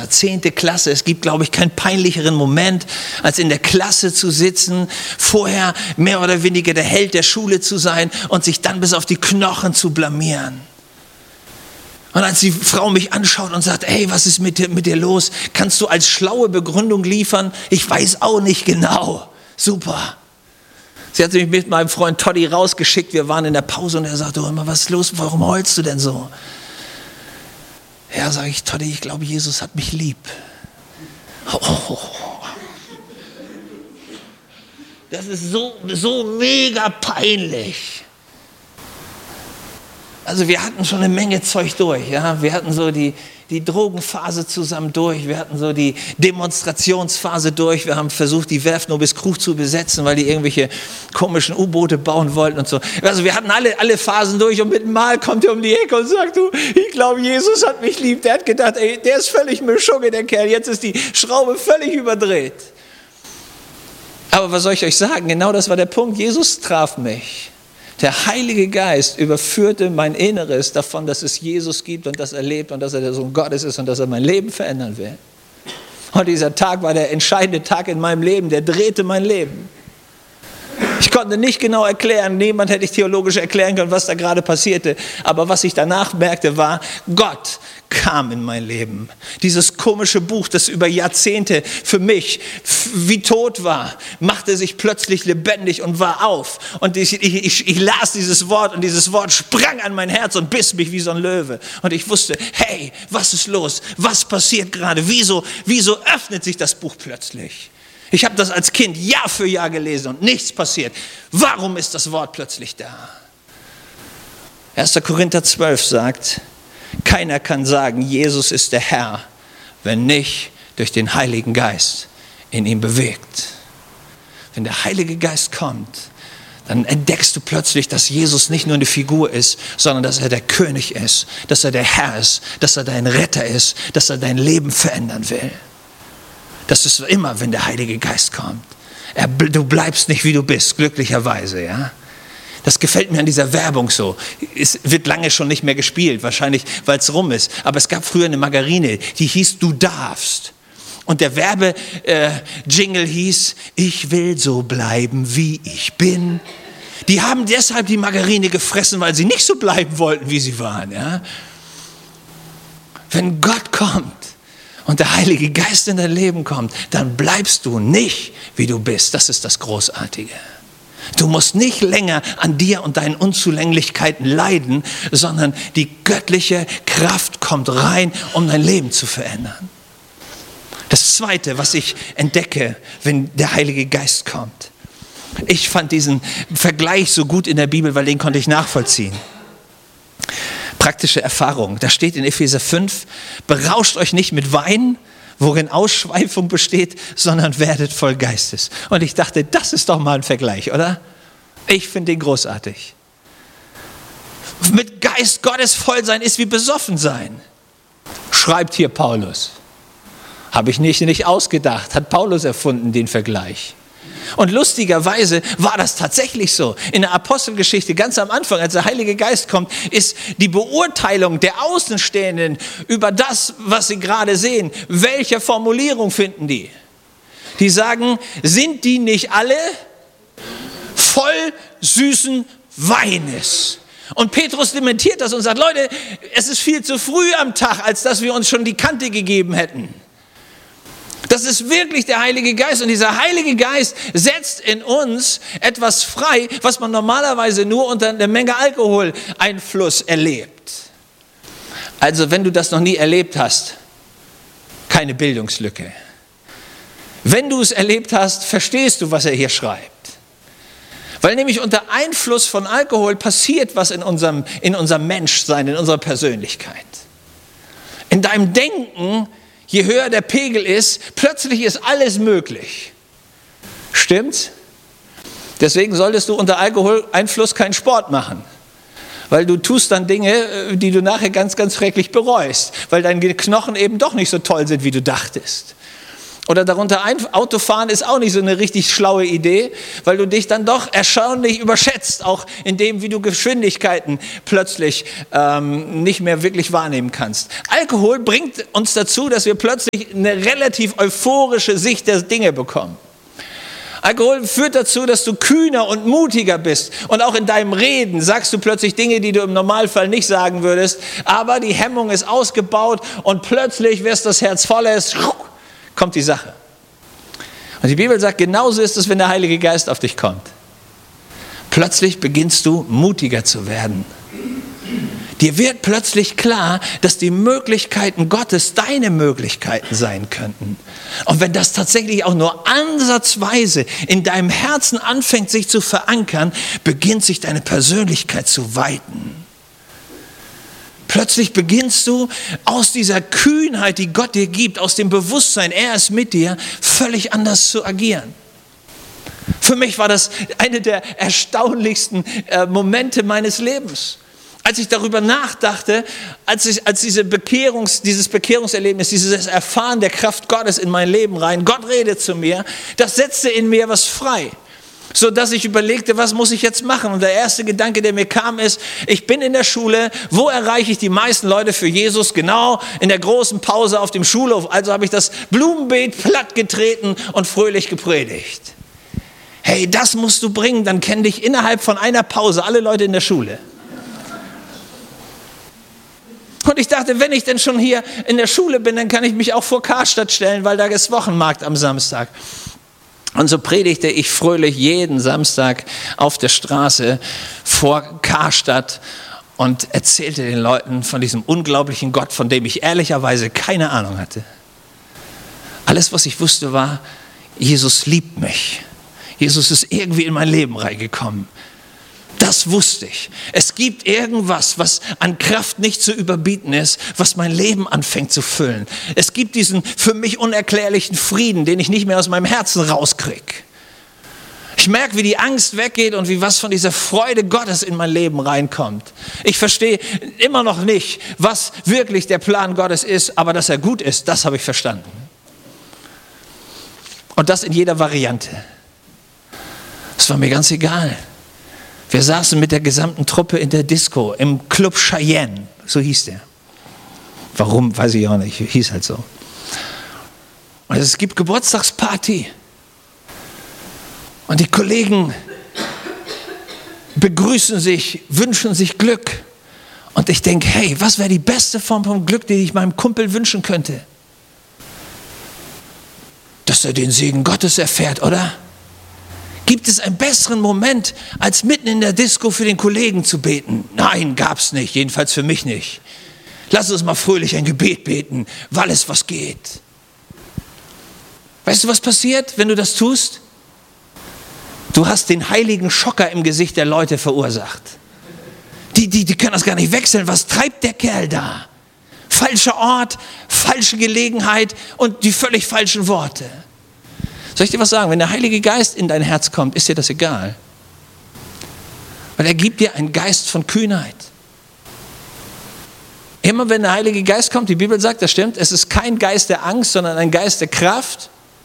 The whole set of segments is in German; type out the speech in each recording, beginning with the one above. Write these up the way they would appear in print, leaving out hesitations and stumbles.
10. Klasse. Es gibt, glaube ich, keinen peinlicheren Moment, als in der Klasse zu sitzen, vorher mehr oder weniger der Held der Schule zu sein und sich dann bis auf die Knochen zu blamieren. Und als die Frau mich anschaut und sagt, hey, was ist mit dir los? Kannst du als schlaue Begründung liefern? Ich weiß auch nicht genau. Super. Sie hat mich mit meinem Freund Toddy rausgeschickt. Wir waren in der Pause und er sagte, oh, was ist los? Warum heulst du denn so? Ja, sage ich, Toddy, ich glaube, Jesus hat mich lieb. Oh. Das ist so mega peinlich. Also wir hatten schon eine Menge Zeug durch. Ja? Wir hatten so die Drogenphase zusammen durch. Wir hatten so die Demonstrationsphase durch. Wir haben versucht, die Werft Nobiskrug zu besetzen, weil die irgendwelche komischen U-Boote bauen wollten und so. Also wir hatten alle Phasen durch und mit dem Mal kommt er um die Ecke und sagt, du, ich glaube, Jesus hat mich lieb. Der hat gedacht, ey, der ist völlig Mischugge, der Kerl. Jetzt ist die Schraube völlig überdreht. Aber was soll ich euch sagen? Genau das war der Punkt. Jesus traf mich. Der Heilige Geist überführte mein Inneres davon, dass es Jesus gibt und dass er lebt und dass er der Sohn Gottes ist und dass er mein Leben verändern will. Und dieser Tag war der entscheidende Tag in meinem Leben, der drehte mein Leben. Ich konnte nicht genau erklären, niemand hätte ich theologisch erklären können, was da gerade passierte. Aber was ich danach merkte, war, Gott kam in mein Leben. Dieses komische Buch, das über Jahrzehnte für mich wie tot war, machte sich plötzlich lebendig und war auf. Und ich las dieses Wort und dieses Wort sprang an mein Herz und biss mich wie so ein Löwe. Und ich wusste, hey, was ist los? Was passiert gerade? Wieso öffnet sich das Buch plötzlich? Ich habe das als Kind Jahr für Jahr gelesen und nichts passiert. Warum ist das Wort plötzlich da? 1. Korinther 12 sagt, keiner kann sagen, Jesus ist der Herr, wenn nicht durch den Heiligen Geist in ihm bewegt. Wenn der Heilige Geist kommt, dann entdeckst du plötzlich, dass Jesus nicht nur eine Figur ist, sondern dass er der König ist, dass er der Herr ist, dass er dein Retter ist, dass er dein Leben verändern will. Das ist immer, wenn der Heilige Geist kommt. Du bleibst nicht, wie du bist, glücklicherweise, ja. Das gefällt mir an dieser Werbung so. Es wird lange schon nicht mehr gespielt, wahrscheinlich, weil es rum ist. Aber es gab früher eine Margarine, die hieß Du darfst. Und der Werbejingle hieß, ich will so bleiben, wie ich bin. Die haben deshalb die Margarine gefressen, weil sie nicht so bleiben wollten, wie sie waren, ja. Wenn Gott kommt, und der Heilige Geist in dein Leben kommt, dann bleibst du nicht, wie du bist. Das ist das Großartige. Du musst nicht länger an dir und deinen Unzulänglichkeiten leiden, sondern die göttliche Kraft kommt rein, um dein Leben zu verändern. Das Zweite, was ich entdecke, wenn der Heilige Geist kommt. Ich fand diesen Vergleich so gut in der Bibel, weil den konnte ich nachvollziehen. Praktische Erfahrung. Da steht in Epheser 5, berauscht euch nicht mit Wein, worin Ausschweifung besteht, sondern werdet voll Geistes. Und ich dachte, das ist doch mal ein Vergleich, oder? Ich finde den großartig. Mit Geist Gottes voll sein ist wie besoffen sein. Schreibt hier Paulus. Habe ich nicht ausgedacht, hat Paulus erfunden, den Vergleich. Und lustigerweise war das tatsächlich so. In der Apostelgeschichte, ganz am Anfang, als der Heilige Geist kommt, ist die Beurteilung der Außenstehenden über das, was sie gerade sehen. Welche Formulierung finden die? Die sagen, sind die nicht alle voll süßen Weines? Und Petrus dementiert das und sagt, Leute, es ist viel zu früh am Tag, als dass wir uns schon die Kante gegeben hätten. Das ist wirklich der Heilige Geist und dieser Heilige Geist setzt in uns etwas frei, was man normalerweise nur unter einer Menge Alkoholeinfluss erlebt. Also wenn du das noch nie erlebt hast, keine Bildungslücke. Wenn du es erlebt hast, verstehst du, was er hier schreibt. Weil nämlich unter Einfluss von Alkohol passiert was in unserem Menschsein, in unserer Persönlichkeit. In deinem Denken, je höher der Pegel ist, plötzlich ist alles möglich. Stimmt's? Deswegen solltest du unter Alkoholeinfluss keinen Sport machen. Weil du tust dann Dinge, die du nachher ganz, ganz schrecklich bereust. Weil deine Knochen eben doch nicht so toll sind, wie du dachtest. Oder darunter Autofahren ist auch nicht so eine richtig schlaue Idee, weil du dich dann doch erstaunlich überschätzt, auch in dem, wie du Geschwindigkeiten plötzlich nicht mehr wirklich wahrnehmen kannst. Alkohol bringt uns dazu, dass wir plötzlich eine relativ euphorische Sicht der Dinge bekommen. Alkohol führt dazu, dass du kühner und mutiger bist. Und auch in deinem Reden sagst du plötzlich Dinge, die du im Normalfall nicht sagen würdest. Aber die Hemmung ist ausgebaut und plötzlich, wirst das Herz voll ist, kommt die Sache. Und die Bibel sagt, genauso ist es, wenn der Heilige Geist auf dich kommt. Plötzlich beginnst du mutiger zu werden. Dir wird plötzlich klar, dass die Möglichkeiten Gottes deine Möglichkeiten sein könnten. Und wenn das tatsächlich auch nur ansatzweise in deinem Herzen anfängt, sich zu verankern, beginnt sich deine Persönlichkeit zu weiten. Plötzlich beginnst du aus dieser Kühnheit, die Gott dir gibt, aus dem Bewusstsein, er ist mit dir, völlig anders zu agieren. Für mich war das eine der erstaunlichsten Momente meines Lebens. Als ich darüber nachdachte, als dieses Bekehrungserlebnis, dieses Erfahren der Kraft Gottes in mein Leben rein, Gott redet zu mir, das setzte in mir was frei. So dass ich überlegte, was muss ich jetzt machen? Und der erste Gedanke, der mir kam, ist, ich bin in der Schule, wo erreiche ich die meisten Leute für Jesus? Genau in der großen Pause auf dem Schulhof. Also habe ich das Blumenbeet plattgetreten und fröhlich gepredigt. Hey, das musst du bringen, dann kennen dich innerhalb von einer Pause alle Leute in der Schule. Und ich dachte, wenn ich denn schon hier in der Schule bin, dann kann ich mich auch vor Karstadt stellen, weil da ist Wochenmarkt am Samstag. Und so predigte ich fröhlich jeden Samstag auf der Straße vor Karstadt und erzählte den Leuten von diesem unglaublichen Gott, von dem ich ehrlicherweise keine Ahnung hatte. Alles, was ich wusste, war, Jesus liebt mich. Jesus ist irgendwie in mein Leben reingekommen. Das wusste ich. Es gibt irgendwas, was an Kraft nicht zu überbieten ist, was mein Leben anfängt zu füllen. Es gibt diesen für mich unerklärlichen Frieden, den ich nicht mehr aus meinem Herzen rauskriege. Ich merke, wie die Angst weggeht und wie was von dieser Freude Gottes in mein Leben reinkommt. Ich verstehe immer noch nicht, was wirklich der Plan Gottes ist, aber dass er gut ist, das habe ich verstanden. Und das in jeder Variante. Das war mir ganz egal. Wir saßen mit der gesamten Truppe in der Disco, im Club Cheyenne, so hieß der. Warum, weiß ich auch nicht, hieß halt so. Und es gibt Geburtstagsparty. Und die Kollegen begrüßen sich, wünschen sich Glück. Und ich denke, hey, was wäre die beste Form von Glück, die ich meinem Kumpel wünschen könnte? Dass er den Segen Gottes erfährt, oder? Gibt es einen besseren Moment, als mitten in der Disco für den Kollegen zu beten? Nein, gab's nicht, jedenfalls für mich nicht. Lass uns mal fröhlich ein Gebet beten, weil es was geht. Weißt du, was passiert, wenn du das tust? Du hast den heiligen Schocker im Gesicht der Leute verursacht. Die können das gar nicht wechseln. Was treibt der Kerl da? Falscher Ort, falsche Gelegenheit und die völlig falschen Worte. Soll ich dir was sagen? Wenn der Heilige Geist in dein Herz kommt, ist dir das egal. Weil er gibt dir einen Geist von Kühnheit. Immer wenn der Heilige Geist kommt, die Bibel sagt, das stimmt, es ist kein Geist der Angst, sondern ein Geist der Kraft.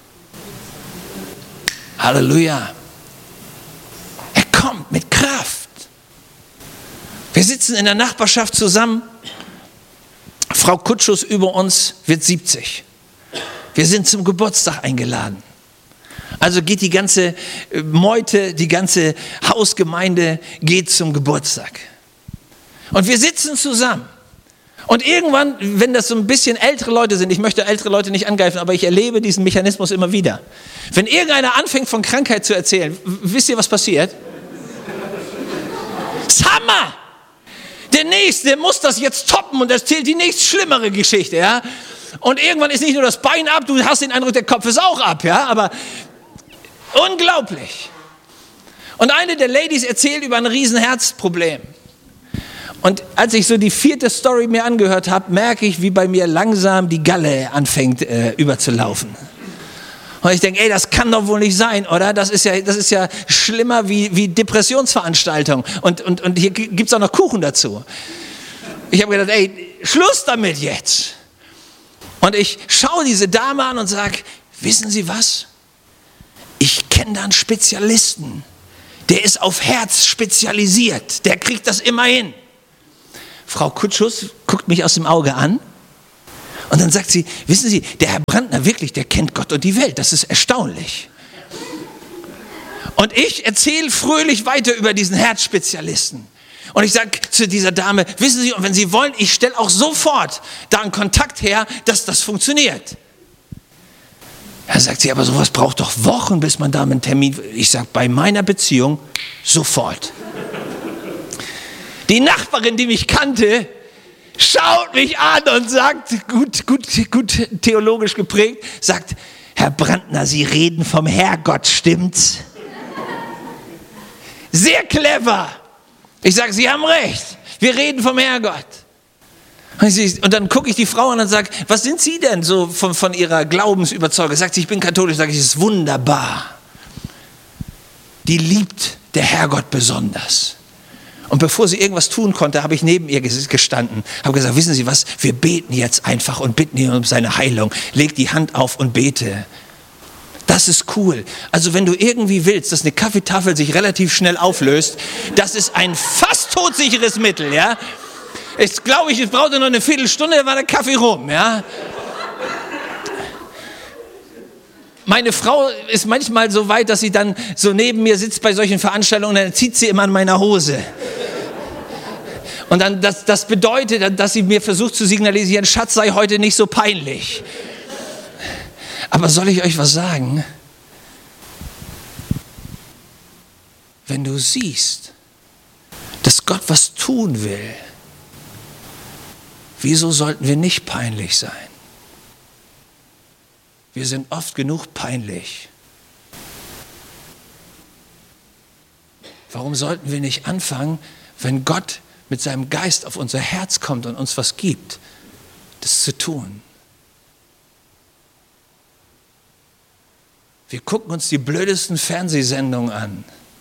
Halleluja. Er kommt mit Kraft. Wir sitzen in der Nachbarschaft zusammen. Frau Kutschus über uns wird 70. Wir sind zum Geburtstag eingeladen. Also geht die ganze Meute, die ganze Hausgemeinde geht zum Geburtstag. Und wir sitzen zusammen. Und irgendwann, wenn das so ein bisschen ältere Leute sind, ich möchte ältere Leute nicht angreifen, aber ich erlebe diesen Mechanismus immer wieder. Wenn irgendeiner anfängt von Krankheit zu erzählen, wisst ihr, was passiert? Das ist Hammer! Der Nächste muss das jetzt toppen und erzählt die nächst schlimmere Geschichte, ja? Und irgendwann ist nicht nur das Bein ab, du hast den Eindruck, der Kopf ist auch ab, ja? Aber unglaublich. Und eine der Ladies erzählt über ein riesen Herzproblem. Und als ich so die 4. Story mir angehört habe, merke ich, wie bei mir langsam die Galle anfängt überzulaufen. Und ich denke, ey, das kann doch wohl nicht sein, oder? Das ist ja schlimmer wie Depressionsveranstaltung. Und hier gibt es auch noch Kuchen dazu. Ich habe gedacht, ey, Schluss damit jetzt. Und ich schaue diese Dame an und sage, wissen Sie was? Ich kenne da einen Spezialisten, der ist auf Herz spezialisiert, der kriegt das immer hin. Frau Kutschus guckt mich aus dem Auge an und dann sagt sie, wissen Sie, der Herr Brandner wirklich, der kennt Gott und die Welt, das ist erstaunlich. Und ich erzähle fröhlich weiter über diesen Herzspezialisten. Und ich sage zu dieser Dame, wissen Sie, und wenn Sie wollen, ich stelle auch sofort da einen Kontakt her, dass das funktioniert. Da sagt sie, aber sowas braucht doch Wochen, bis man da einen Termin... Ich sage, bei meiner Beziehung sofort. Die Nachbarin, die mich kannte, schaut mich an und sagt, gut theologisch geprägt, sagt, Herr Brandner, Sie reden vom Herrgott, stimmt's? Sehr clever. Ich sage, Sie haben recht, wir reden vom Herrgott. Und dann gucke ich die Frau an und sage, was sind Sie denn so von Ihrer Glaubensüberzeugung? Sagt sie, ich bin katholisch. Sage ich, es ist wunderbar. Die liebt der Herrgott besonders. Und bevor sie irgendwas tun konnte, habe ich neben ihr gestanden. Habe gesagt, wissen Sie was, wir beten jetzt einfach und bitten ihn um seine Heilung. Leg die Hand auf und bete. Das ist cool. Also wenn du irgendwie willst, dass eine Kaffeetafel sich relativ schnell auflöst, das ist ein fast todsicheres Mittel, ja. Ich glaube, es brauchte noch eine Viertelstunde, da war der Kaffee rum, ja. Meine Frau ist manchmal so weit, dass sie dann so neben mir sitzt bei solchen Veranstaltungen und dann zieht sie immer an meiner Hose. Und dann, das bedeutet, dass sie mir versucht zu signalisieren, Schatz, sei heute nicht so peinlich. Aber soll ich euch was sagen? Wenn du siehst, dass Gott was tun will, wieso sollten wir nicht peinlich sein? Wir sind oft genug peinlich. Warum sollten wir nicht anfangen, wenn Gott mit seinem Geist auf unser Herz kommt und uns was gibt, das zu tun? Wir gucken uns die blödesten Fernsehsendungen an,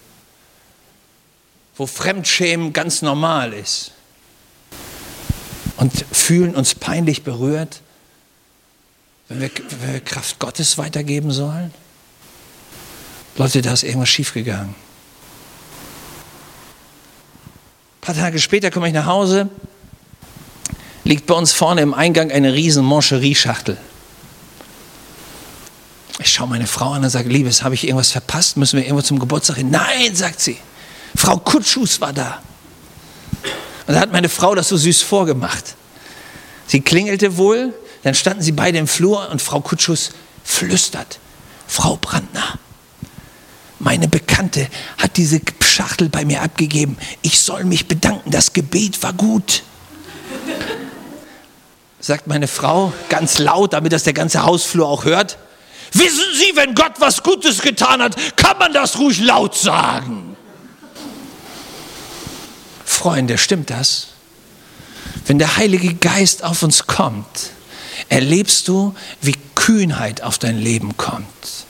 wo Fremdschämen ganz normal ist und fühlen uns peinlich berührt, wenn wir Kraft Gottes weitergeben sollen. Leute, da ist irgendwas schiefgegangen. Ein paar Tage später komme ich nach Hause, liegt bei uns vorne im Eingang eine riesen Mancherie-Schachtel. Ich schaue meine Frau an und sage, Liebes, habe ich irgendwas verpasst? Müssen wir irgendwo zum Geburtstag hin? Nein, sagt sie. Frau Kutschus war da. Und da hat meine Frau das so süß vorgemacht. Sie klingelte wohl, dann standen sie beide im Flur und Frau Kutschus flüstert. Frau Brandner, meine Bekannte hat diese Schachtel bei mir abgegeben. Ich soll mich bedanken, das Gebet war gut. Sagt meine Frau ganz laut, damit das der ganze Hausflur auch hört. Wissen Sie, wenn Gott was Gutes getan hat, kann man das ruhig laut sagen. Freunde, stimmt das? Wenn der Heilige Geist auf uns kommt, erlebst du, wie Kühnheit auf dein Leben kommt.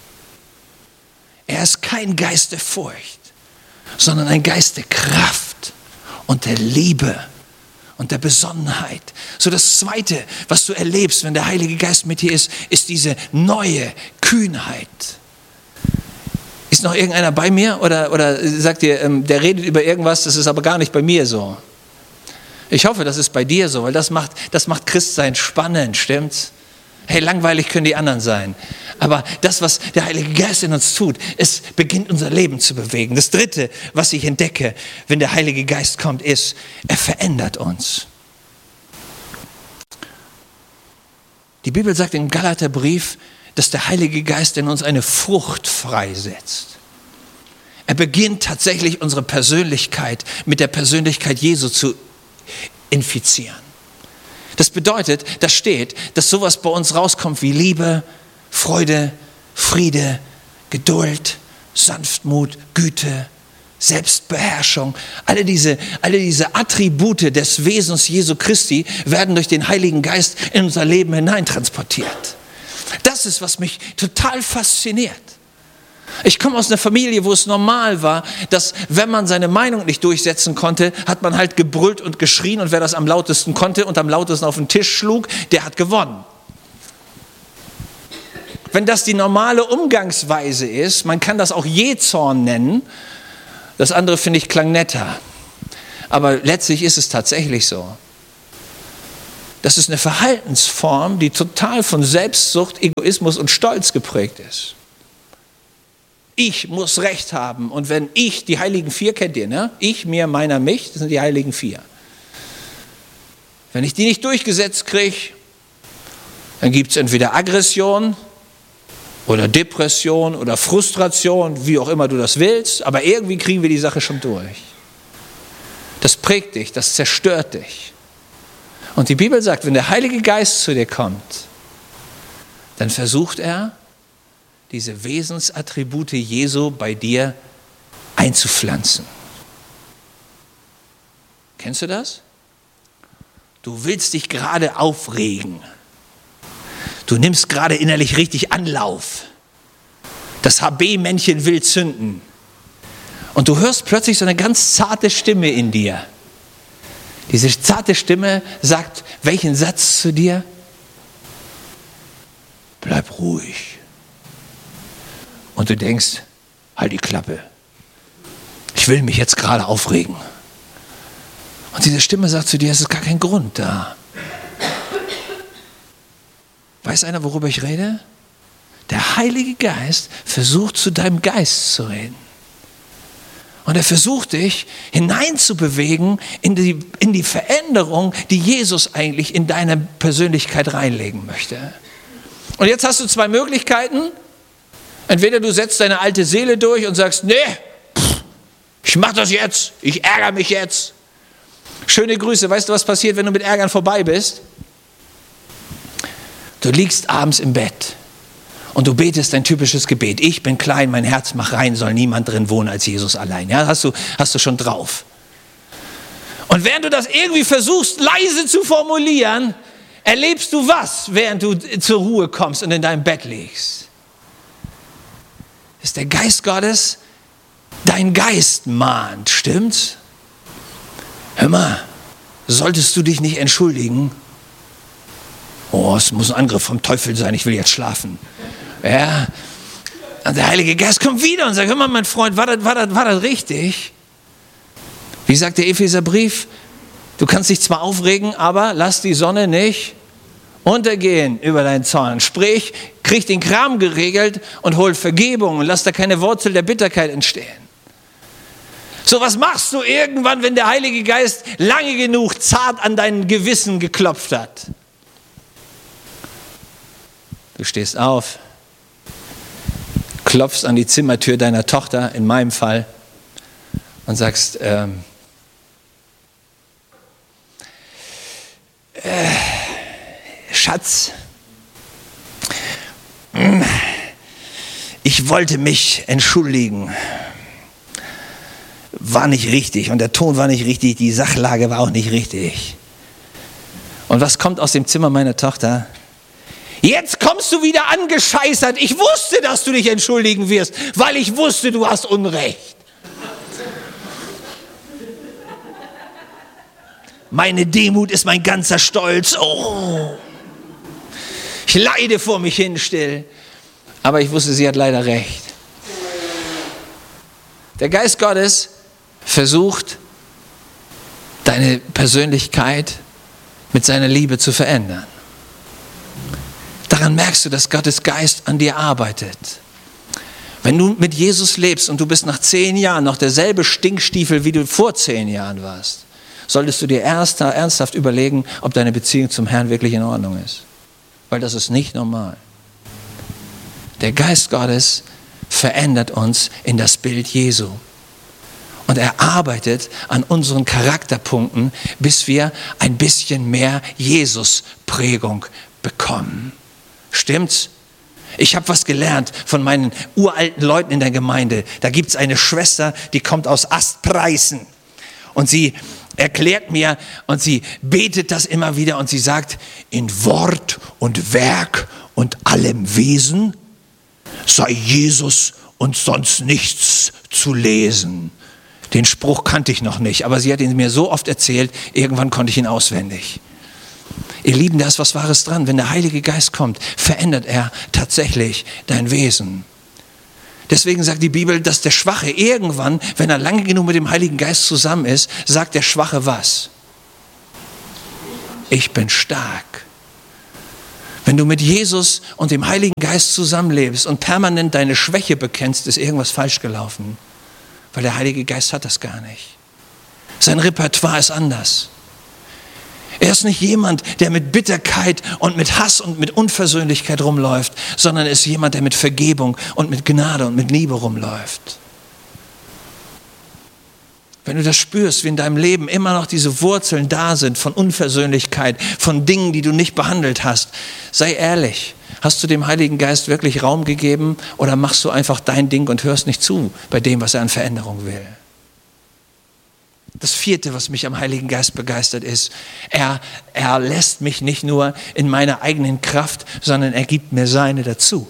Er ist kein Geist der Furcht, sondern ein Geist der Kraft und der Liebe und der Besonnenheit. So das Zweite, was du erlebst, wenn der Heilige Geist mit dir ist, ist diese neue Kühnheit. Ist noch irgendeiner bei mir oder sagt ihr, der redet über irgendwas, das ist aber gar nicht bei mir so? Ich hoffe, das ist bei dir so, weil das macht Christsein spannend, stimmt's? Hey, langweilig können die anderen sein. Aber das, was der Heilige Geist in uns tut, es beginnt unser Leben zu bewegen. Das Dritte, was ich entdecke, wenn der Heilige Geist kommt, ist, er verändert uns. Die Bibel sagt im Galaterbrief, dass der Heilige Geist in uns eine Frucht freisetzt. Er beginnt tatsächlich unsere Persönlichkeit mit der Persönlichkeit Jesu zu infizieren. Das bedeutet, da steht, dass sowas bei uns rauskommt wie Liebe, Freude, Friede, Geduld, Sanftmut, Güte, Selbstbeherrschung. Alle diese Attribute des Wesens Jesu Christi werden durch den Heiligen Geist in unser Leben hineintransportiert. Das ist, was mich total fasziniert. Ich komme aus einer Familie, wo es normal war, dass wenn man seine Meinung nicht durchsetzen konnte, hat man halt gebrüllt und geschrien und wer das am lautesten konnte und am lautesten auf den Tisch schlug, der hat gewonnen. wenn das die normale Umgangsweise ist, man kann das auch Jähzorn nennen, das andere finde ich klang netter, aber letztlich ist es tatsächlich so. Das ist eine Verhaltensform, die total von Selbstsucht, Egoismus und Stolz geprägt ist. Ich muss Recht haben und wenn ich, die Heiligen Vier kennt ihr, ne? Ich, mir, meiner, mich, das sind die Heiligen Vier. Wenn ich die nicht durchgesetzt kriege, dann gibt es entweder Aggression oder Depression oder Frustration, wie auch immer du das willst, aber irgendwie kriegen wir die Sache schon durch. Das prägt dich, das zerstört dich. Und die Bibel sagt, wenn der Heilige Geist zu dir kommt, dann versucht er, diese Wesensattribute Jesu bei dir einzupflanzen. Kennst du das? Du willst dich gerade aufregen. Du nimmst gerade innerlich richtig Anlauf. Das HB-Männchen will zünden. Und du hörst plötzlich so eine ganz zarte Stimme in dir. Diese zarte Stimme sagt welchen Satz zu dir? Bleib ruhig. Und du denkst, halt die Klappe. Ich will mich jetzt gerade aufregen. Und diese Stimme sagt zu dir, es ist gar kein Grund da. Weiß einer, worüber ich rede? Der Heilige Geist versucht, zu deinem Geist zu reden. Und er versucht dich hineinzubewegen in die Veränderung, die Jesus eigentlich in deine Persönlichkeit reinlegen möchte. Und jetzt hast du zwei Möglichkeiten. Entweder du setzt deine alte Seele durch und sagst, nee, ich mache das jetzt, ich ärgere mich jetzt. Schöne Grüße, weißt du, was passiert, wenn du mit Ärgern vorbei bist? Du liegst abends im Bett und du betest ein typisches Gebet. Ich bin klein, mein Herz mach rein, soll niemand drin wohnen als Jesus allein. Ja, hast du schon drauf. Und während du das irgendwie versuchst, leise zu formulieren, erlebst du was, während du zur Ruhe kommst und in deinem Bett liegst? Ist der Geist Gottes dein Geist mahnt, stimmt's? Hör mal, solltest du dich nicht entschuldigen? Oh, es muss ein Angriff vom Teufel sein, ich will jetzt schlafen. Ja, und der Heilige Geist kommt wieder und sagt, hör mal, mein Freund, war das richtig? Wie sagt der Epheserbrief? Du kannst dich zwar aufregen, aber lass die Sonne nicht untergehen über deinen Zorn. Sprich, krieg den Kram geregelt und hol Vergebung und lass da keine Wurzel der Bitterkeit entstehen. So, was machst du irgendwann, wenn der Heilige Geist lange genug zart an dein Gewissen geklopft hat? Du stehst auf, klopfst an die Zimmertür deiner Tochter, in meinem Fall, und sagst, Schatz, ich wollte mich entschuldigen. War nicht richtig und der Ton war nicht richtig, die Sachlage war auch nicht richtig. Und was kommt aus dem Zimmer meiner Tochter? Jetzt kommst du wieder angescheißert. Ich wusste, dass du dich entschuldigen wirst, weil ich wusste, du hast Unrecht. Meine Demut ist mein ganzer Stolz. Oh. Ich leide vor mich hin still. Aber ich wusste, sie hat leider recht. Der Geist Gottes versucht, deine Persönlichkeit mit seiner Liebe zu verändern. Daran merkst du, dass Gottes Geist an dir arbeitet. Wenn du mit Jesus lebst und du bist nach 10 Jahren noch derselbe Stinkstiefel, wie du vor 10 Jahren warst, solltest du dir ernsthaft überlegen, ob deine Beziehung zum Herrn wirklich in Ordnung ist. Weil das ist nicht normal. Der Geist Gottes verändert uns in das Bild Jesu. Und er arbeitet an unseren Charakterpunkten, bis wir ein bisschen mehr Jesus-Prägung bekommen. Stimmt's? Ich habe was gelernt von meinen uralten Leuten in der Gemeinde. Da gibt es eine Schwester, die kommt aus Astpreisen. Und sie erklärt mir und sie betet das immer wieder und sie sagt, in Wort und Werk und allem Wesen sei Jesus und sonst nichts zu lesen. Den Spruch kannte ich noch nicht, aber sie hat ihn mir so oft erzählt, irgendwann konnte ich ihn auswendig. Ihr Lieben, da ist was Wahres dran. Wenn der Heilige Geist kommt, verändert er tatsächlich dein Wesen. Deswegen sagt die Bibel, dass der Schwache irgendwann, wenn er lange genug mit dem Heiligen Geist zusammen ist, sagt der Schwache was? Ich bin stark. Wenn du mit Jesus und dem Heiligen Geist zusammenlebst und permanent deine Schwäche bekennst, ist irgendwas falsch gelaufen. Weil der Heilige Geist hat das gar nicht. Sein Repertoire ist anders. Er ist nicht jemand, der mit Bitterkeit und mit Hass und mit Unversöhnlichkeit rumläuft, sondern er ist jemand, der mit Vergebung und mit Gnade und mit Liebe rumläuft. Wenn du das spürst, wie in deinem Leben immer noch diese Wurzeln da sind von Unversöhnlichkeit, von Dingen, die du nicht behandelt hast, sei ehrlich. Hast du dem Heiligen Geist wirklich Raum gegeben oder machst du einfach dein Ding und hörst nicht zu bei dem, was er an Veränderung will? Das vierte, was mich am Heiligen Geist begeistert, ist, er lässt mich nicht nur in meiner eigenen Kraft, sondern er gibt mir seine dazu.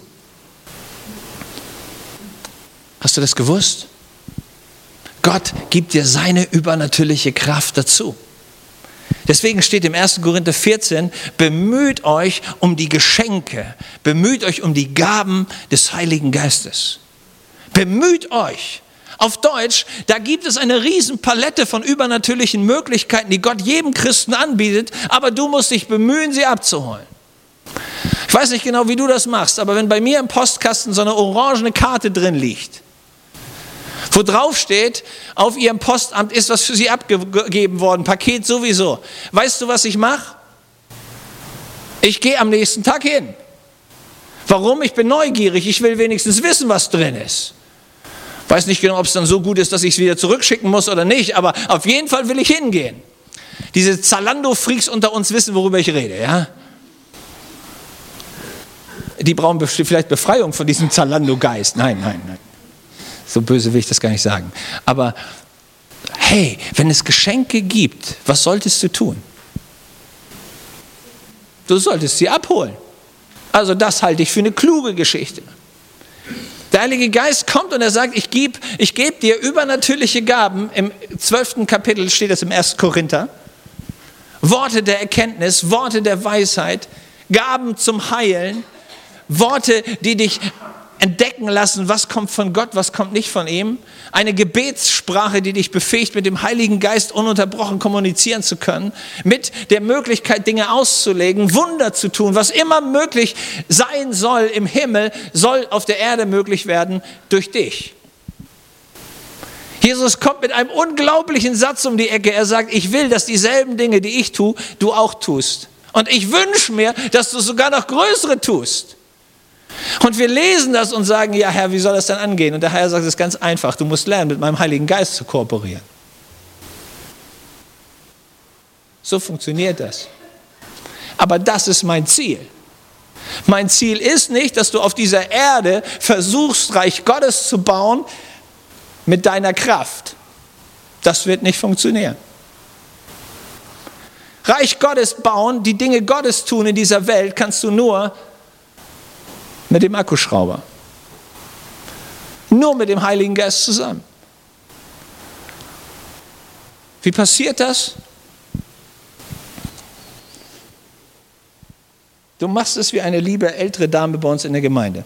Hast du das gewusst? Gott gibt dir seine übernatürliche Kraft dazu. Deswegen steht im 1. Korinther 14, bemüht euch um die Geschenke, bemüht euch um die Gaben des Heiligen Geistes. Bemüht euch. Auf Deutsch, da gibt es eine riesen Palette von übernatürlichen Möglichkeiten, die Gott jedem Christen anbietet, aber du musst dich bemühen, sie abzuholen. Ich weiß nicht genau, wie du das machst, aber wenn bei mir im Postkasten so eine orangene Karte drin liegt, wo drauf steht, auf ihrem Postamt ist was für sie abgegeben worden, Paket sowieso. Weißt du, was ich mache? Ich gehe am nächsten Tag hin. Warum? Ich bin neugierig, ich will wenigstens wissen, was drin ist. Weiß nicht genau, ob es dann so gut ist, dass ich es wieder zurückschicken muss oder nicht, aber auf jeden Fall will ich hingehen. Diese Zalando-Freaks unter uns wissen, worüber ich rede, ja? Die brauchen vielleicht Befreiung von diesem Zalando-Geist. Nein. So böse will ich das gar nicht sagen. Aber hey, wenn es Geschenke gibt, was solltest du tun? Du solltest sie abholen. Also das halte ich für eine kluge Geschichte. Der Heilige Geist kommt und er sagt, ich geb dir übernatürliche Gaben. Im 12. Kapitel steht das im 1. Korinther. Worte der Erkenntnis, Worte der Weisheit, Gaben zum Heilen, Worte, die dich entdecken lassen, was kommt von Gott, was kommt nicht von ihm. Eine Gebetssprache, die dich befähigt, mit dem Heiligen Geist ununterbrochen kommunizieren zu können. Mit der Möglichkeit, Dinge auszulegen, Wunder zu tun. Was immer möglich sein soll im Himmel, soll auf der Erde möglich werden durch dich. Jesus kommt mit einem unglaublichen Satz um die Ecke. Er sagt, ich will, dass dieselben Dinge, die ich tue, du auch tust. Und ich wünsche mir, dass du sogar noch größere tust. Und wir lesen das und sagen, ja Herr, wie soll das denn angehen? Und der Herr sagt, es ist ganz einfach, du musst lernen, mit meinem Heiligen Geist zu kooperieren. So funktioniert das. Aber das ist mein Ziel. Mein Ziel ist nicht, dass du auf dieser Erde versuchst, Reich Gottes zu bauen mit deiner Kraft. Das wird nicht funktionieren. Reich Gottes bauen, die Dinge Gottes tun in dieser Welt, kannst du nur mit dem Akkuschrauber. Nur mit dem Heiligen Geist zusammen. Wie passiert das? Du machst es wie eine liebe ältere Dame bei uns in der Gemeinde.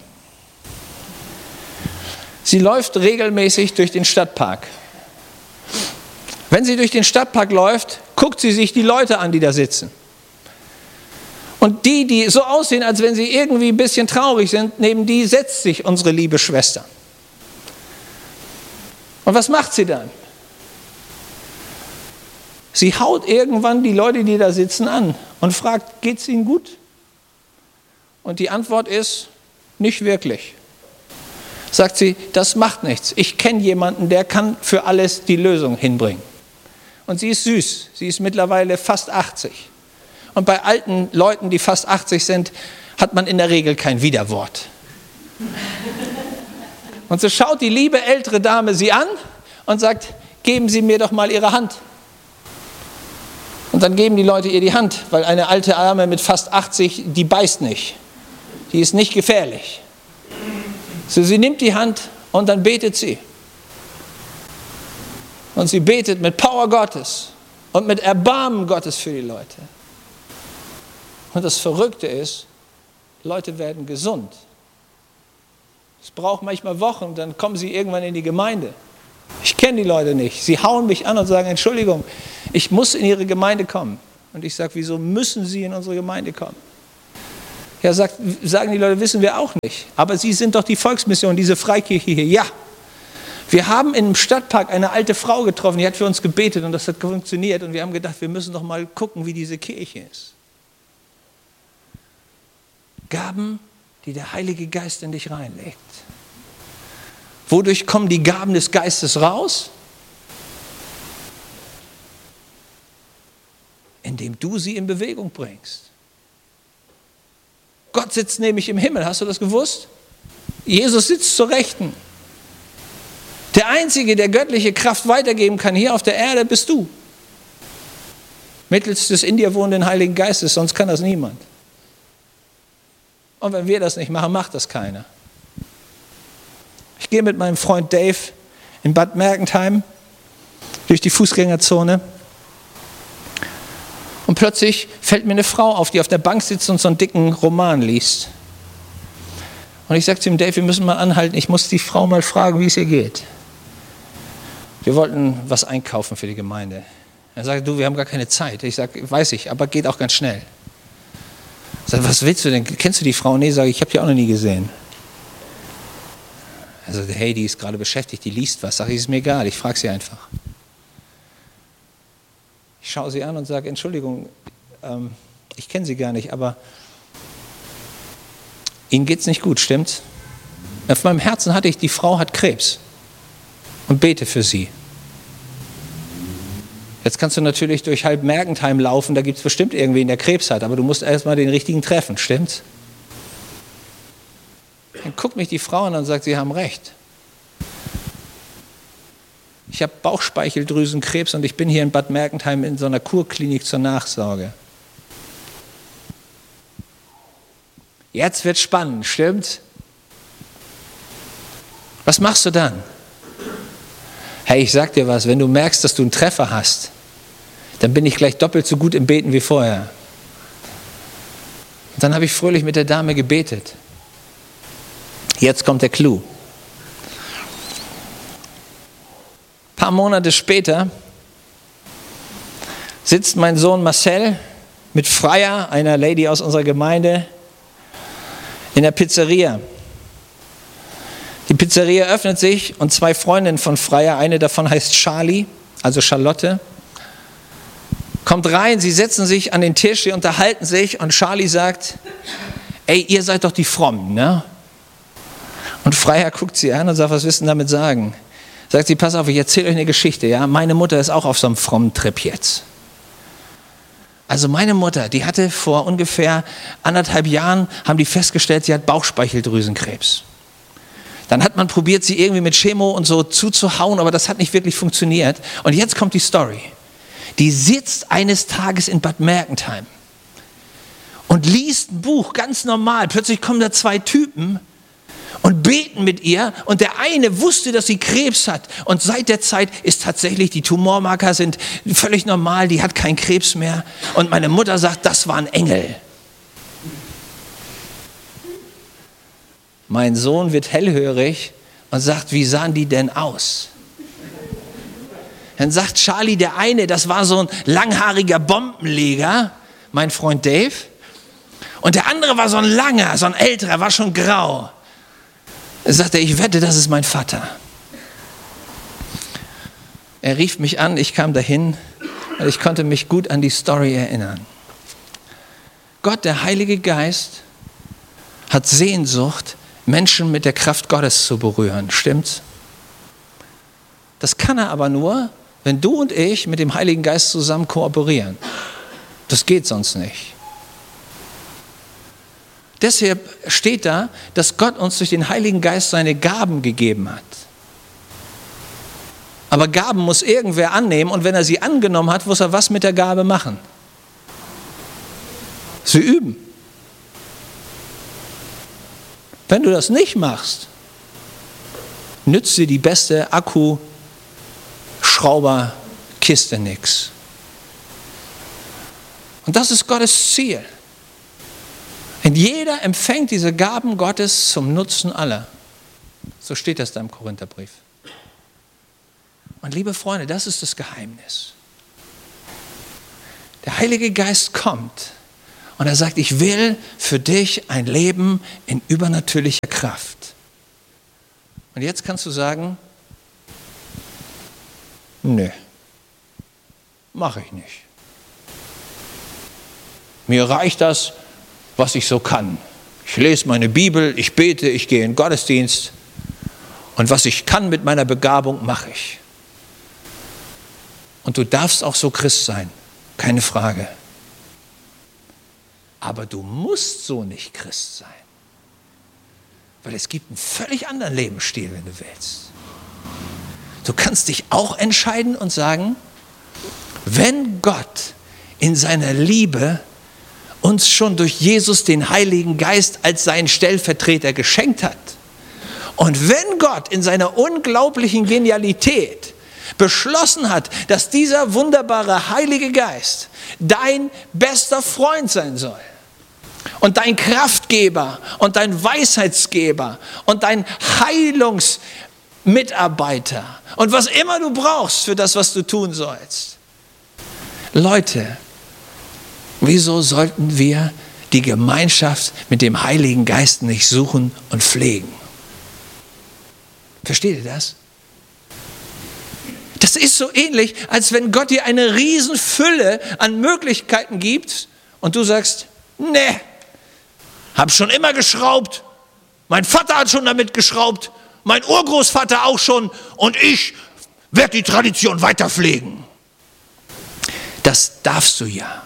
Sie läuft regelmäßig durch den Stadtpark. Wenn sie durch den Stadtpark läuft, guckt sie sich die Leute an, die da sitzen. Und die so aussehen, als wenn sie irgendwie ein bisschen traurig sind, neben die setzt sich unsere liebe Schwester. Und was macht sie dann? Sie haut irgendwann die Leute, die da sitzen, an und fragt, geht's ihnen gut? Und die Antwort ist, nicht wirklich. Sagt sie, das macht nichts. Ich kenne jemanden, der kann für alles die Lösung hinbringen. Und sie ist süß. Sie ist mittlerweile fast 80. Und bei alten Leuten, die fast 80 sind, hat man in der Regel kein Widerwort. Und so schaut die liebe ältere Dame sie an und sagt, geben Sie mir doch mal Ihre Hand. Und dann geben die Leute ihr die Hand, weil eine alte Dame mit fast 80, die beißt nicht. Die ist nicht gefährlich. So, sie nimmt die Hand und dann betet sie. Und sie betet mit Power Gottes und mit Erbarmen Gottes für die Leute. Und das Verrückte ist, Leute werden gesund. Es braucht manchmal Wochen, dann kommen sie irgendwann in die Gemeinde. Ich kenne die Leute nicht. Sie hauen mich an und sagen, Entschuldigung, ich muss in Ihre Gemeinde kommen. Und ich sage, wieso müssen Sie in unsere Gemeinde kommen? Ja, sagen die Leute, wissen wir auch nicht. Aber Sie sind doch die Volksmission, diese Freikirche hier. Ja, wir haben im Stadtpark eine alte Frau getroffen, die hat für uns gebetet und das hat funktioniert. Und wir haben gedacht, wir müssen doch mal gucken, wie diese Kirche ist. Gaben, die der Heilige Geist in dich reinlegt. Wodurch kommen die Gaben des Geistes raus? Indem du sie in Bewegung bringst. Gott sitzt nämlich im Himmel, hast du das gewusst? Jesus sitzt zur Rechten. Der Einzige, der göttliche Kraft weitergeben kann hier auf der Erde, bist du. Mittels des in dir wohnenden Heiligen Geistes, sonst kann das niemand. Und wenn wir das nicht machen, macht das keiner. Ich gehe mit meinem Freund Dave in Bad Mergentheim durch die Fußgängerzone und plötzlich fällt mir eine Frau auf, die auf der Bank sitzt und so einen dicken Roman liest. Und ich sage zu ihm, Dave, wir müssen mal anhalten, ich muss die Frau mal fragen, wie es ihr geht. Wir wollten was einkaufen für die Gemeinde. Er sagt, du, wir haben gar keine Zeit. Ich sage, weiß ich, aber geht auch ganz schnell. Ich sage, was willst du denn? Kennst du die Frau? Nee, sage ich, habe die auch noch nie gesehen. Also, hey, die ist gerade beschäftigt, die liest was. Sag ich, ist mir egal, ich frage sie einfach. Ich schaue sie an und sage, Entschuldigung, ich kenne sie gar nicht, aber Ihnen geht es nicht gut, stimmt's? Auf meinem Herzen hatte ich, die Frau hat Krebs und bete für sie. Jetzt kannst du natürlich durch halb Mergentheim laufen, da gibt es bestimmt irgendwen, der Krebs hat, aber du musst erstmal den richtigen treffen, stimmt's? Dann guckt mich die Frau an und sagt, Sie haben recht. Ich habe Bauchspeicheldrüsenkrebs und ich bin hier in Bad Mergentheim in so einer Kurklinik zur Nachsorge. Jetzt wird spannend, stimmt's? Was machst du dann? Hey, ich sag dir was, wenn du merkst, dass du einen Treffer hast, dann bin ich gleich doppelt so gut im Beten wie vorher. Und dann habe ich fröhlich mit der Dame gebetet. Jetzt kommt der Clou. Ein paar Monate später sitzt mein Sohn Marcel mit Freya, einer Lady aus unserer Gemeinde, in der Pizzeria. Die Pizzeria öffnet sich und zwei Freundinnen von Freya, eine davon heißt Charlie, also Charlotte, kommt rein, sie setzen sich an den Tisch, sie unterhalten sich und Charlie sagt, ey, ihr seid doch die Frommen, ne? Und Freya guckt sie an und sagt, was willst du damit sagen? Sagt sie, pass auf, ich erzähle euch eine Geschichte, ja? Meine Mutter ist auch auf so einem frommen Trip jetzt. Also meine Mutter, die hatte vor ungefähr 1,5 Jahren, haben die festgestellt, sie hat Bauchspeicheldrüsenkrebs. Dann hat man probiert, sie irgendwie mit Chemo und so zuzuhauen, aber das hat nicht wirklich funktioniert. Und jetzt kommt die Story. Die sitzt eines Tages in Bad Mergentheim und liest ein Buch, ganz normal. Plötzlich kommen da zwei Typen und beten mit ihr. Und der eine wusste, dass sie Krebs hat. Und seit der Zeit ist tatsächlich, die Tumormarker sind völlig normal, die hat keinen Krebs mehr. Und meine Mutter sagt, das war ein Engel. Mein Sohn wird hellhörig und sagt, wie sahen die denn aus? Dann sagt Charlie, der eine, das war so ein langhaariger Bombenleger, mein Freund Dave. Und der andere war so ein langer, so ein älterer, war schon grau. Er sagte, ich wette, das ist mein Vater. Er rief mich an, ich kam dahin und ich konnte mich gut an die Story erinnern. Gott, der Heilige Geist, hat Sehnsucht, Menschen mit der Kraft Gottes zu berühren. Stimmt's? Das kann er aber nur, wenn du und ich mit dem Heiligen Geist zusammen kooperieren. Das geht sonst nicht. Deshalb steht da, dass Gott uns durch den Heiligen Geist seine Gaben gegeben hat. Aber Gaben muss irgendwer annehmen und wenn er sie angenommen hat, muss er was mit der Gabe machen? Sie üben. Wenn du das nicht machst, nützt dir die beste Akkuschrauberkiste nichts. Und das ist Gottes Ziel. Denn jeder empfängt diese Gaben Gottes zum Nutzen aller. So steht das da im Korintherbrief. Und liebe Freunde, das ist das Geheimnis. Der Heilige Geist kommt und er sagt, ich will für dich ein Leben in übernatürlicher Kraft. Und jetzt kannst du sagen, nee, mache ich nicht. Mir reicht das, was ich so kann. Ich lese meine Bibel, ich bete, ich gehe in den Gottesdienst und was ich kann mit meiner Begabung, mache ich. Und du darfst auch so Christ sein, keine Frage. Aber du musst so nicht Christ sein. Weil es gibt einen völlig anderen Lebensstil, wenn du willst. Du kannst dich auch entscheiden und sagen, wenn Gott in seiner Liebe uns schon durch Jesus den Heiligen Geist als seinen Stellvertreter geschenkt hat und wenn Gott in seiner unglaublichen Genialität beschlossen hat, dass dieser wunderbare Heilige Geist dein bester Freund sein soll und dein Kraftgeber und dein Weisheitsgeber und dein Heilungsmitarbeiter und was immer du brauchst für das, was du tun sollst. Leute, wieso sollten wir die Gemeinschaft mit dem Heiligen Geist nicht suchen und pflegen? Versteht ihr das? Das ist so ähnlich, als wenn Gott dir eine Riesenfülle an Möglichkeiten gibt und du sagst, nee, hab schon immer geschraubt, mein Vater hat schon damit geschraubt, mein Urgroßvater auch schon und ich werde die Tradition weiter pflegen. Das darfst du ja.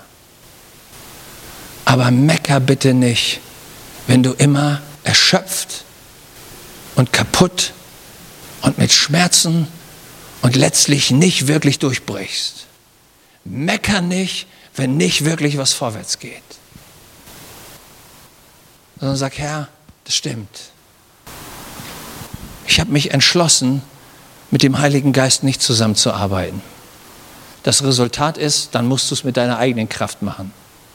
Aber mecker bitte nicht, wenn du immer erschöpft und kaputt und mit Schmerzen und letztlich nicht wirklich durchbrichst. Mecker nicht, wenn nicht wirklich was vorwärts geht. Sondern sag, Herr, das stimmt. Ich habe mich entschlossen, mit dem Heiligen Geist nicht zusammenzuarbeiten. Das Resultat ist, dann musst du es mit deiner eigenen Kraft machen.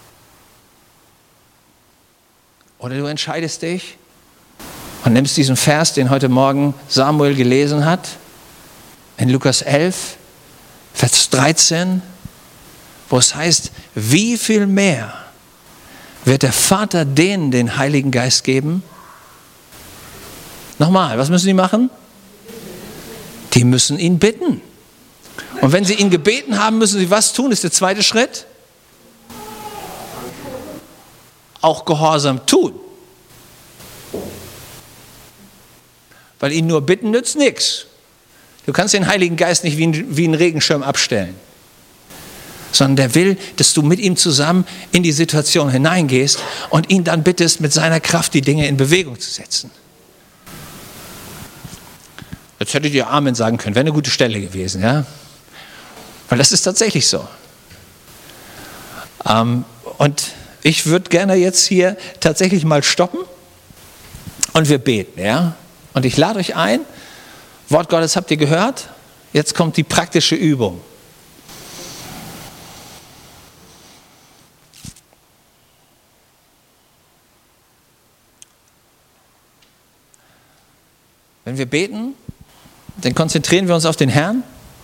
Oder du entscheidest dich und nimmst diesen Vers, den heute Morgen Samuel gelesen hat, in Lukas 11, Vers 13, wo es heißt, wie viel mehr wird der Vater denen den Heiligen Geist geben? Nochmal, was müssen die machen? Die müssen ihn bitten. Und wenn sie ihn gebeten haben, müssen sie was tun? Ist der zweite Schritt? Auch Gehorsam tun. Weil ihn nur bitten nützt nichts. Du kannst den Heiligen Geist nicht wie einen Regenschirm abstellen. Sondern der will, dass du mit ihm zusammen in die Situation hineingehst und ihn dann bittest, mit seiner Kraft die Dinge in Bewegung zu setzen. Jetzt hättet ihr Amen sagen können, wäre eine gute Stelle gewesen, ja? Weil das ist tatsächlich so. Und ich würde gerne jetzt hier tatsächlich mal stoppen und wir beten, ja? Und ich lade euch ein, Wort Gottes habt ihr gehört, jetzt kommt die praktische Übung. Wenn wir beten, dann konzentrieren wir uns auf den Herrn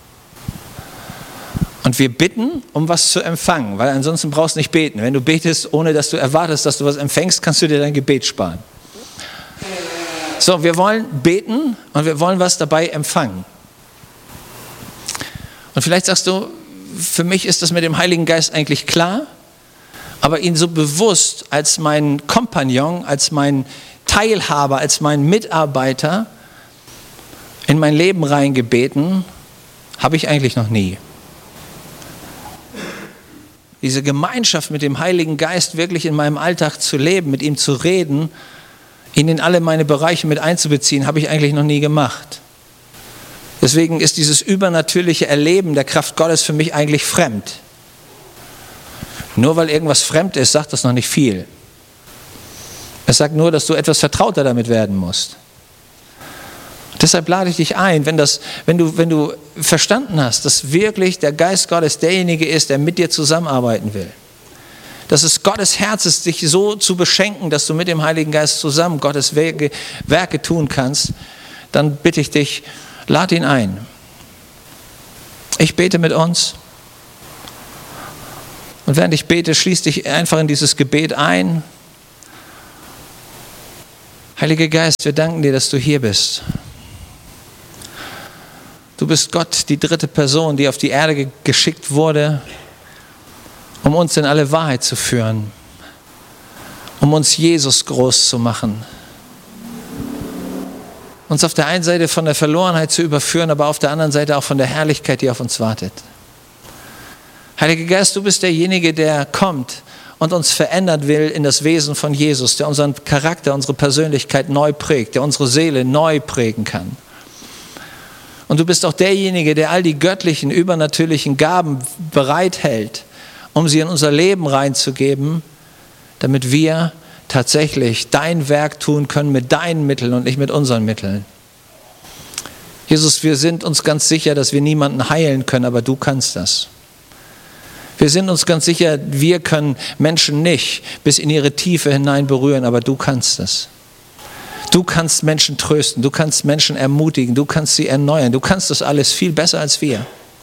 und wir bitten, um was zu empfangen, weil ansonsten brauchst du nicht beten. Wenn du betest, ohne dass du erwartest, dass du was empfängst, kannst du dir dein Gebet sparen. So, wir wollen beten und wir wollen was dabei empfangen. Und vielleicht sagst du, für mich ist das mit dem Heiligen Geist eigentlich klar, aber ihn so bewusst als mein Kompagnon, als mein Teilhaber, als mein Mitarbeiter in mein Leben reingebeten, habe ich eigentlich noch nie. Diese Gemeinschaft mit dem Heiligen Geist wirklich in meinem Alltag zu leben, mit ihm zu reden, ihn in alle meine Bereiche mit einzubeziehen, habe ich eigentlich noch nie gemacht. Deswegen ist dieses übernatürliche Erleben der Kraft Gottes für mich eigentlich fremd. Nur weil irgendwas fremd ist, sagt das noch nicht viel. Es sagt nur, dass du etwas vertrauter damit werden musst. Deshalb lade ich dich ein, wenn du verstanden hast, dass wirklich der Geist Gottes derjenige ist, der mit dir zusammenarbeiten will, dass es Gottes Herz ist, dich so zu beschenken, dass du mit dem Heiligen Geist zusammen Gottes Werke tun kannst, dann bitte ich dich, lad ihn ein. Ich bete mit uns. Und während ich bete, schließ dich einfach in dieses Gebet ein. Heiliger Geist, wir danken dir, dass du hier bist. Du bist Gott, die dritte Person, die auf die Erde geschickt wurde, um uns in alle Wahrheit zu führen, um uns Jesus groß zu machen, uns auf der einen Seite von der Verlorenheit zu überführen, aber auf der anderen Seite auch von der Herrlichkeit, die auf uns wartet. Heiliger Geist, du bist derjenige, der kommt und uns verändern will in das Wesen von Jesus, der unseren Charakter, unsere Persönlichkeit neu prägt, der unsere Seele neu prägen kann. Und du bist auch derjenige, der all die göttlichen, übernatürlichen Gaben bereithält, um sie in unser Leben reinzugeben, damit wir tatsächlich dein Werk tun können mit deinen Mitteln und nicht mit unseren Mitteln. Jesus, wir sind uns ganz sicher, dass wir niemanden heilen können, aber du kannst das. Wir sind uns ganz sicher, wir können Menschen nicht bis in ihre Tiefe hinein berühren, aber du kannst es. Du kannst Menschen trösten, du kannst Menschen ermutigen, du kannst sie erneuern, du kannst das alles viel besser als wir.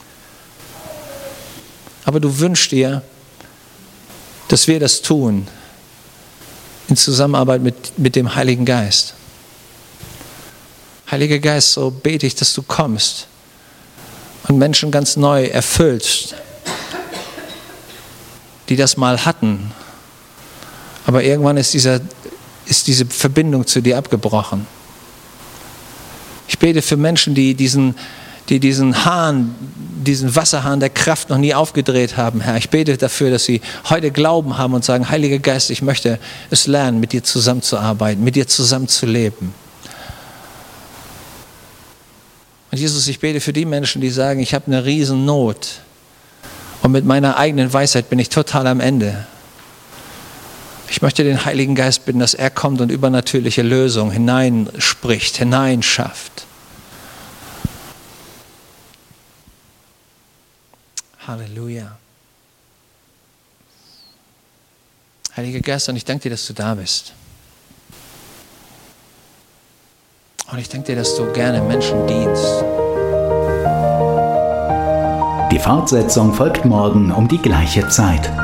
Aber du wünschst dir, dass wir das tun in Zusammenarbeit mit dem Heiligen Geist. Heiliger Geist, so bete ich, dass du kommst und Menschen ganz neu erfüllst, die das mal hatten, aber irgendwann ist diese Verbindung zu dir abgebrochen. Ich bete für Menschen, die diesen Wasserhahn der Kraft noch nie aufgedreht haben, Herr. Ich bete dafür, dass sie heute Glauben haben und sagen, Heiliger Geist, ich möchte es lernen, mit dir zusammenzuarbeiten, mit dir zusammenzuleben. Und Jesus, ich bete für die Menschen, die sagen, ich habe eine Riesennot und mit meiner eigenen Weisheit bin ich total am Ende. Ich möchte den Heiligen Geist bitten, dass er kommt und übernatürliche Lösungen hineinspricht, hineinschafft. Halleluja. Heiliger Geist, und ich danke dir, dass du da bist. Und ich danke dir, dass du gerne Menschen dienst. Die Fortsetzung folgt morgen um die gleiche Zeit.